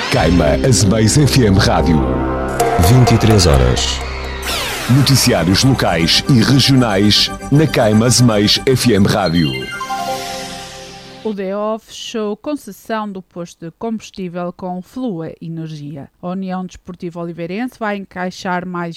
Caima Azeméis FM Rádio. 23 horas. Noticiários locais e regionais na Caima Azeméis FM Rádio. O DO fechou concessão do posto de combustível com Flua Energia. A União Desportiva Oliveirense vai encaixar mais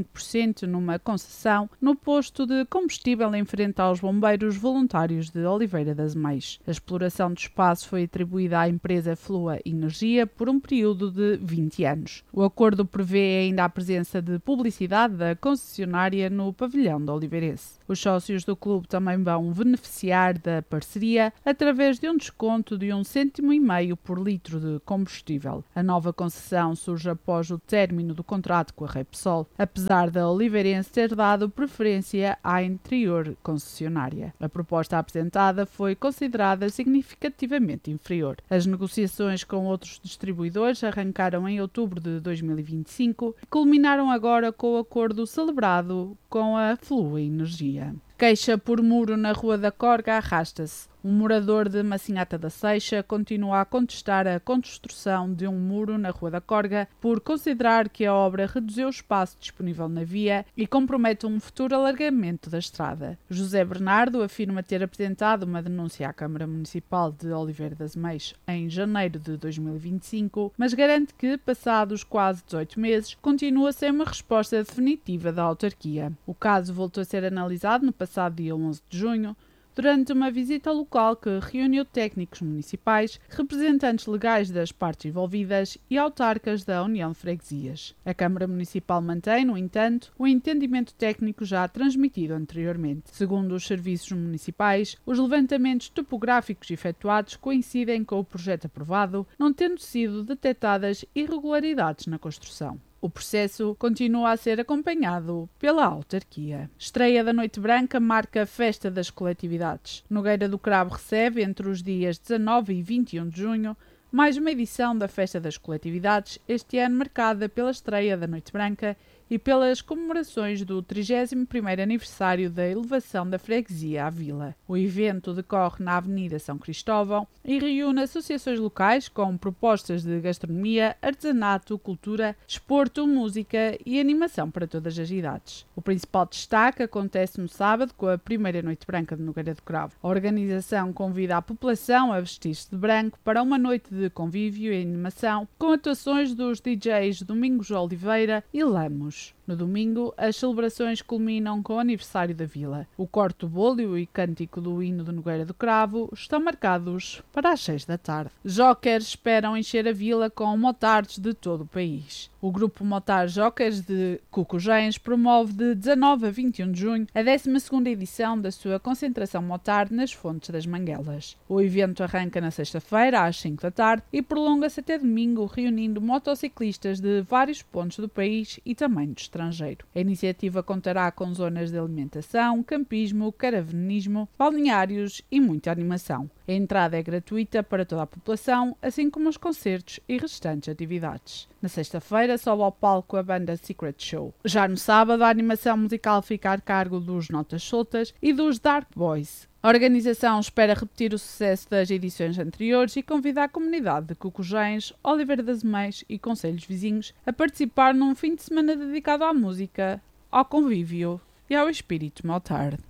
25% numa concessão no posto de combustível em frente aos bombeiros voluntários de Oliveira das Meias. A exploração do espaço foi atribuída à empresa Flua Energia por um período de 20 anos. O acordo prevê ainda a presença de publicidade da concessionária no pavilhão do Oliveirense. Os sócios do clube também vão beneficiar da parceria através de um desconto de 1,5 cêntimo por litro de combustível. A nova concessão surge após o término do contrato com a Repsol, apesar da Oliveirense ter dado preferência à anterior concessionária. A proposta apresentada foi considerada significativamente inferior. As negociações com outros distribuidores arrancaram em outubro de 2025 e culminaram agora com o acordo celebrado com a Flua Energia. Queixa por muro na Rua da Corga arrasta-se. Um morador de Massinhata da Seixa continua a contestar a construção de um muro na Rua da Corga por considerar que a obra reduziu o espaço disponível na via e compromete um futuro alargamento da estrada. José Bernardo afirma ter apresentado uma denúncia à Câmara Municipal de Oliveira das Meias em janeiro de 2025, mas garante que, passados quase 18 meses, continua sem uma resposta definitiva da autarquia. O caso voltou a ser analisado no passado dia 11 de junho, durante uma visita local que reuniu técnicos municipais, representantes legais das partes envolvidas e autarcas da União de Freguesias. A Câmara Municipal mantém, no entanto, o entendimento técnico já transmitido anteriormente. Segundo os serviços municipais, os levantamentos topográficos efetuados coincidem com o projeto aprovado, não tendo sido detectadas irregularidades na construção. O processo continua a ser acompanhado pela autarquia. Estreia da Noite Branca marca a Festa das Coletividades. Nogueira do Cravo recebe, entre os dias 19 e 21 de junho, mais uma edição da Festa das Coletividades, este ano marcada pela estreia da Noite Branca e pelas comemorações do 31º aniversário da elevação da freguesia à vila. O evento decorre na Avenida São Cristóvão e reúne associações locais com propostas de gastronomia, artesanato, cultura, desporto, música e animação para todas as idades. O principal destaque acontece no sábado com a primeira Noite Branca de Nogueira do Cravo. A organização convida a população a vestir-se de branco para uma noite de convívio e animação com atuações dos DJs Domingos Oliveira e Lamos. No domingo, as celebrações culminam com o aniversário da vila. O corte do bolo e cântico do hino de Nogueira do Cravo estão marcados para as 6 da tarde. Jokers esperam encher a vila com motards de todo o país. O grupo Motar Jokers de Cucujens promove de 19 a 21 de junho a 12ª edição da sua concentração Motard nas Fontes das Manguelas. O evento arranca na sexta-feira às 5 da tarde e prolonga-se até domingo, reunindo motociclistas de vários pontos do país e também do estrangeiro. A iniciativa contará com zonas de alimentação, campismo, caravanismo, balneários e muita animação. A entrada é gratuita para toda a população, assim como os concertos e restantes atividades. Na sexta-feira sobe ao palco a banda Secret Show. Já no sábado, a animação musical fica a cargo dos Notas Soltas e dos Dark Boys. A organização espera repetir o sucesso das edições anteriores e convida a comunidade de Cucujens, Oliveira das Meias e concelhos vizinhos a participar num fim de semana dedicado à música, ao convívio e ao espírito motard.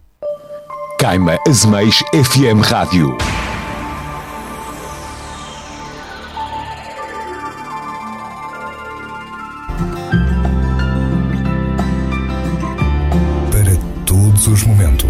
Caima Azeméis FM Rádio. Para todos os momentos.